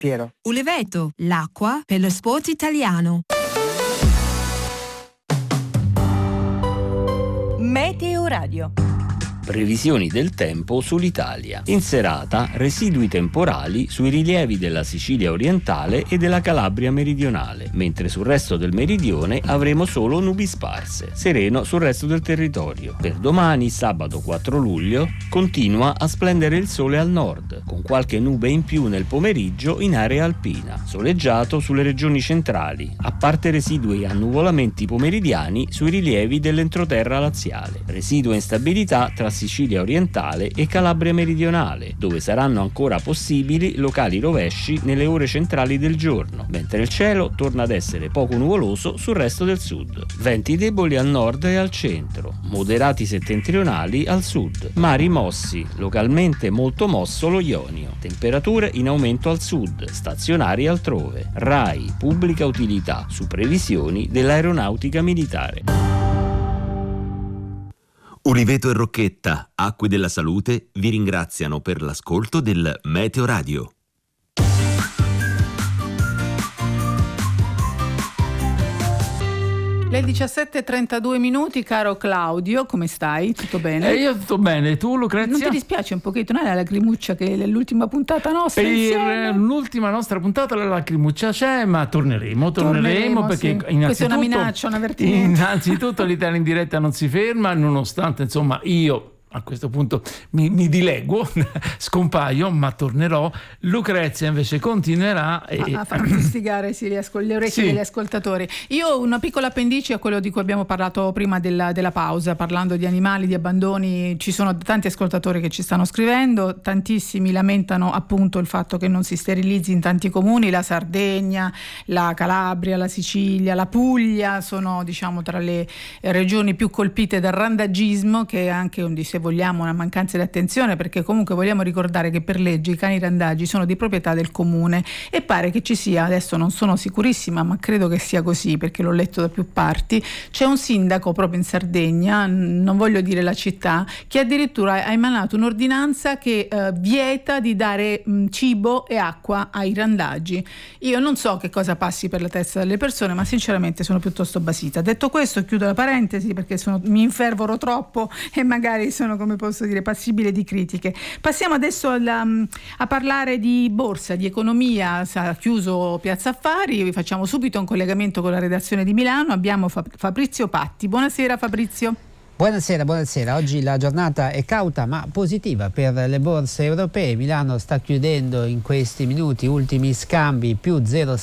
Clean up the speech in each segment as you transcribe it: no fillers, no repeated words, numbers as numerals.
Piero. Uliveto, l'acqua per lo sport italiano. Meteo Radio. Previsioni del tempo sull'Italia. In serata, residui temporali sui rilievi della Sicilia orientale e della Calabria meridionale, mentre sul resto del meridione avremo solo nubi sparse. Sereno sul resto del territorio. Per domani, sabato 4 luglio, continua a splendere il sole al nord, con qualche nube in più nel pomeriggio in area alpina. Soleggiato sulle regioni centrali, a parte residui annuvolamenti pomeridiani sui rilievi dell'entroterra laziale. Residua instabilità tra Sicilia orientale e Calabria meridionale, dove saranno ancora possibili locali rovesci nelle ore centrali del giorno, mentre il cielo torna ad essere poco nuvoloso sul resto del sud. Venti deboli al nord e al centro, moderati settentrionali al sud, mari mossi, localmente molto mosso lo Ionio, temperature in aumento al sud, stazionari altrove. RAI, pubblica utilità, su previsioni dell'aeronautica militare. Uliveto e Rocchetta, Acque della Salute, vi ringraziano per l'ascolto del Meteo Radio. Le 17:32, caro Claudio, come stai? Tutto bene? Io tutto bene, tu Lucrezia? Non ti dispiace un pochetto, non è la lacrimuccia che è l'ultima puntata nostra insieme? L'ultima nostra puntata la lacrimuccia c'è, ma torneremo perché sì. Questa è una minaccia, un avvertimento. Innanzitutto l'Italia in diretta non si ferma, nonostante insomma io a questo punto mi dileguo, scompaio, ma tornerò. Lucrezia invece continuerà a far fustigare le orecchie degli ascoltatori. Io ho una piccola appendice a quello di cui abbiamo parlato prima della pausa, parlando di animali, di abbandoni. Ci sono tanti ascoltatori che ci stanno scrivendo, tantissimi lamentano appunto il fatto che non si sterilizzi in tanti comuni. La Sardegna, la Calabria, la Sicilia, la Puglia sono, diciamo, tra le regioni più colpite dal randagismo, che è anche se vogliamo una mancanza di attenzione, perché comunque vogliamo ricordare che per legge i cani randagi sono di proprietà del comune, e pare che ci sia, adesso non sono sicurissima ma credo che sia così perché l'ho letto da più parti, c'è un sindaco proprio in Sardegna, non voglio dire la città, che addirittura ha emanato un'ordinanza che vieta di dare cibo e acqua ai randagi. Io non so che cosa passi per la testa delle persone, ma sinceramente sono piuttosto basita. Detto questo, chiudo la parentesi perché mi infervoro troppo e magari sono, come posso dire, passibile di critiche. Passiamo adesso a parlare di borsa, di economia. Ha chiuso Piazza Affari, vi facciamo subito un collegamento con la redazione di Milano. Abbiamo Fabrizio Patti. Buonasera Fabrizio. Buonasera. Oggi la giornata è cauta ma positiva per le borse europee. Milano sta chiudendo in questi minuti ultimi scambi più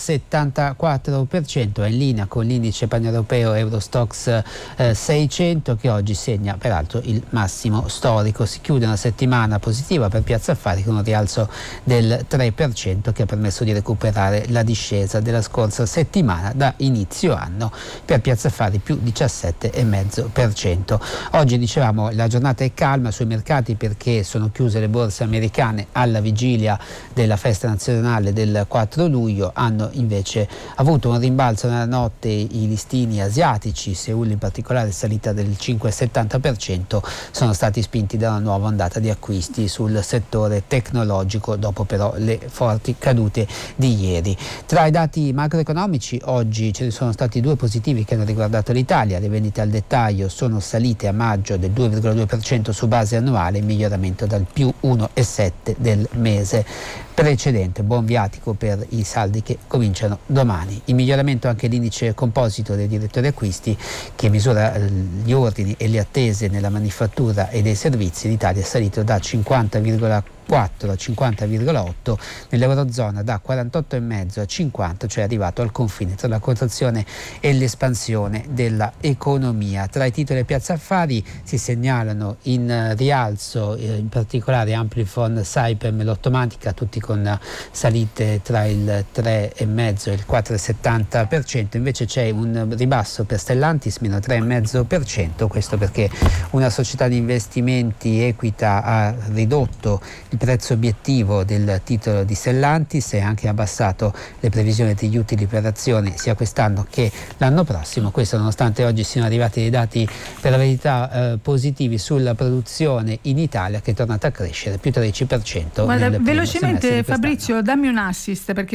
0,74%, è in linea con l'indice paneuropeo Eurostoxx 600 che oggi segna peraltro il massimo storico. Si chiude una settimana positiva per Piazza Affari con un rialzo del 3% che ha permesso di recuperare la discesa della scorsa settimana. Da inizio anno per Piazza Affari più 17,5%. Oggi dicevamo la giornata è calma sui mercati perché sono chiuse le borse americane alla vigilia della festa nazionale del 4 luglio, hanno invece avuto un rimbalzo nella notte i listini asiatici, Seul in particolare è salita del 5,70%, sono stati spinti da una nuova ondata di acquisti sul settore tecnologico dopo però le forti cadute di ieri. Tra i dati macroeconomici oggi ce ne sono stati due positivi che hanno riguardato l'Italia, le vendite al dettaglio sono salite a maggio del 2,2% su base annuale, in miglioramento dal più 1,7% del mese precedente. Buon viatico per i saldi che cominciano domani. In miglioramento anche l'indice composito dei direttori acquisti che misura gli ordini e le attese nella manifattura e dei servizi. In Italia è salito da 50,4 a 50,8, nell'Eurozona da 48,5 a 50, cioè è arrivato al confine tra la contrazione e l'espansione della economia. Tra i titoli Piazza Affari si segnalano in rialzo in particolare Amplifon, Saipem e Lottomatica, tutti con salite tra il 3,5 e il 4,70%, invece c'è un ribasso per Stellantis meno 3,5%, questo perché una società di investimenti Equita ha ridotto il prezzo obiettivo del titolo di Stellantis e anche abbassato le previsioni degli utili per azione sia quest'anno che l'anno prossimo, questo nonostante oggi siano arrivati dei dati per la verità positivi sulla produzione in Italia che è tornata a crescere più 13%. Guarda, velocemente Fabrizio, dammi un assist perché